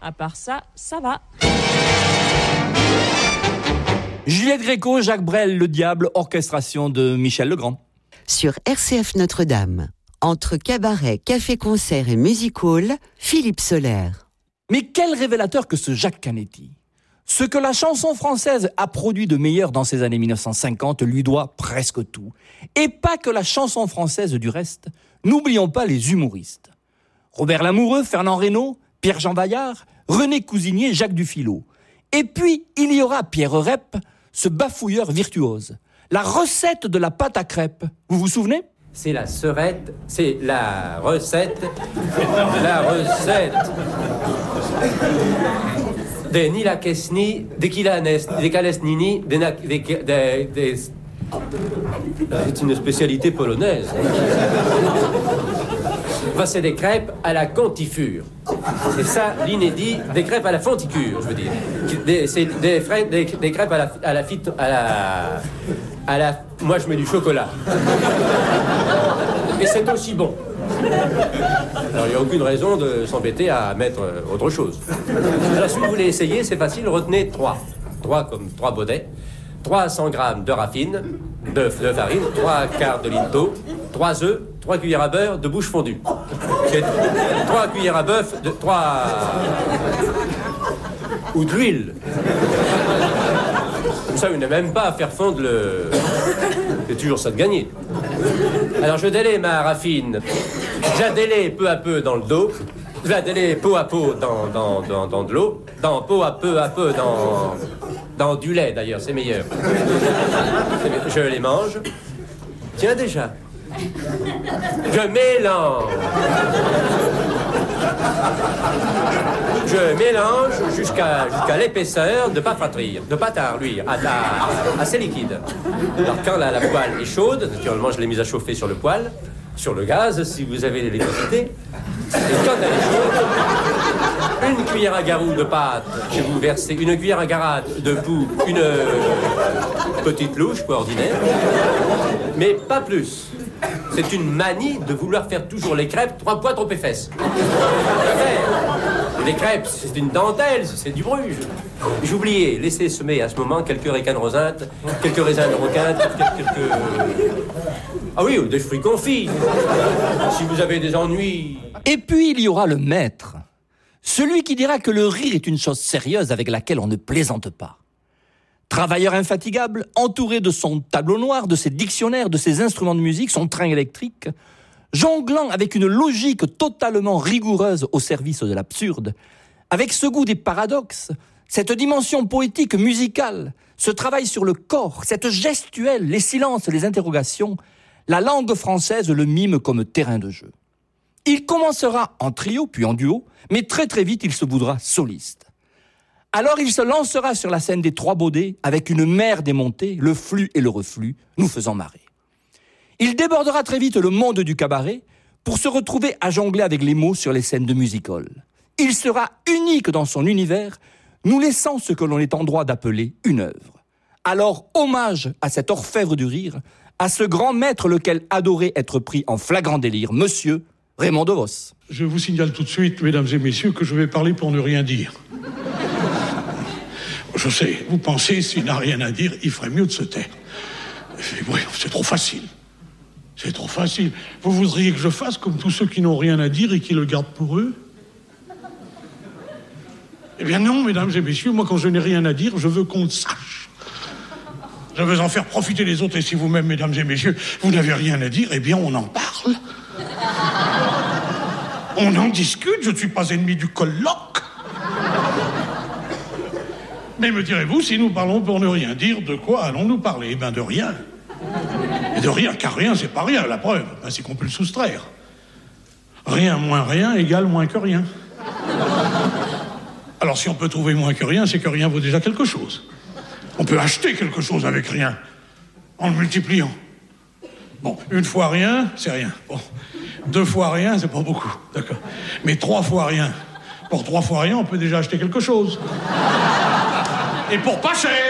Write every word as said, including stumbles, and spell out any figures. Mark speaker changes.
Speaker 1: À part ça, ça va.
Speaker 2: Juliette Gréco, Jacques Brel, Le Diable, orchestration de Michel Legrand.
Speaker 3: Sur R C F Notre-Dame, entre cabaret, café-concert et music hall, Philippe Soler.
Speaker 2: Mais quel révélateur que ce Jacques Canetti. Ce que la chanson française a produit de meilleur dans ces années mille neuf cent cinquante lui doit presque tout. Et pas que la chanson française du reste. N'oublions pas les humoristes. Robert Lamoureux, Fernand Reynaud, Pierre-Jean Vaillard, René Cousinier, Jacques Dufilot. Et puis, il y aura Pierre Rep, ce bafouilleur virtuose. La recette de la pâte à crêpes, vous vous souvenez ?
Speaker 4: C'est la serette, c'est la recette, la recette de Nila Kesni, de Kilanes, de Kalesnini, de, de, de, de... C'est une spécialité polonaise. Enfin, c'est des crêpes à la contifure. C'est ça l'inédit, des crêpes à la fonticure, je veux dire. Des, c'est des, des, des crêpes à la, à la fite, à la, à la. Moi, je mets du chocolat. Et c'est aussi bon. Alors, il n'y a aucune raison de s'embêter à mettre autre chose. Alors, si vous voulez essayer, c'est facile. Retenez trois. Trois comme trois baudets. trois cents grammes de raffine, de, de farine, trois quarts de litre d'eau, trois œufs, trois cuillères à beurre de bouche fondue. Et trois cuillères à bœuf, de trois... ou de l'huile. Comme ça, vous n'avez même pas à faire fondre le... C'est toujours ça de gagner. Alors, je délaie ma raffine. Je la délaie peu à peu dans le dos. Je la délaie peu à peu dans, dans, dans, dans de l'eau. Dans peu à peu à peu dans... Dans du lait, d'ailleurs, c'est meilleur. Je les mange. Tiens, déjà. Je mélange. Je mélange jusqu'à jusqu'à l'épaisseur de pas fratrir, de pas tarluire, à, à, assez liquide. Alors, quand la, la poêle est chaude, naturellement, je l'ai mise à chauffer sur le poêle, sur le gaz, si vous avez l'électricité. Et quand elle est chaude, une cuillère à garou de pâte, je vais vous verser une cuillère à garate de poux, une euh, petite louche, quoi, ordinaire, mais pas plus. C'est une manie de vouloir faire toujours les crêpes trois fois trop épaisses. Les crêpes, c'est une dentelle, c'est du bruge. J'oubliais, laissez semer à ce moment quelques récanes rosintes, quelques raisins de roquinte, quelques... Ah oui, des fruits confits. Si vous avez des ennuis...
Speaker 2: Et puis il y aura le maître. Celui qui dira que le rire est une chose sérieuse avec laquelle on ne plaisante pas. Travailleur infatigable, entouré de son tableau noir, de ses dictionnaires, de ses instruments de musique, son train électrique, jonglant avec une logique totalement rigoureuse au service de l'absurde, avec ce goût des paradoxes, cette dimension poétique musicale, ce travail sur le corps, cette gestuelle, les silences, les interrogations, la langue française le mime comme terrain de jeu. Il commencera en trio, puis en duo, mais très très vite il se voudra soliste. Alors il se lancera sur la scène des Trois Baudets avec une mer démontée, le flux et le reflux, nous faisant marrer. Il débordera très vite le monde du cabaret pour se retrouver à jongler avec les mots sur les scènes de music-hall. Il sera unique dans son univers, nous laissant ce que l'on est en droit d'appeler une œuvre. Alors, hommage à cet orfèvre du rire, à ce grand maître lequel adorait être pris en flagrant délire, monsieur Raymond DeVos.
Speaker 5: Je vous signale tout de suite, mesdames et messieurs, que je vais parler pour ne rien dire. Je sais, vous pensez, s'il n'a rien à dire, il ferait mieux de se taire. Oui, c'est trop facile. C'est trop facile. Vous voudriez que je fasse comme tous ceux qui n'ont rien à dire et qui le gardent pour eux? Eh bien non, mesdames et messieurs, moi quand je n'ai rien à dire, je veux qu'on le sache. Je veux en faire profiter les autres, et si vous-même, mesdames et messieurs, vous n'avez rien à dire, eh bien on en parle. On en discute, je ne suis pas ennemi du colloque. Mais me direz-vous, si nous parlons pour ne rien dire, de quoi allons-nous parler? Eh bien de rien. Et de rien, car rien, c'est pas rien, la preuve, ben, c'est qu'on peut le soustraire. Rien moins rien égale moins que rien. Alors si on peut trouver moins que rien, c'est que rien vaut déjà quelque chose. On peut acheter quelque chose avec rien, en le multipliant. Bon, une fois rien, c'est rien. Bon, deux fois rien, c'est pas beaucoup, d'accord. Mais trois fois rien. Pour trois fois rien, on peut déjà acheter quelque chose. Et pour pas cher.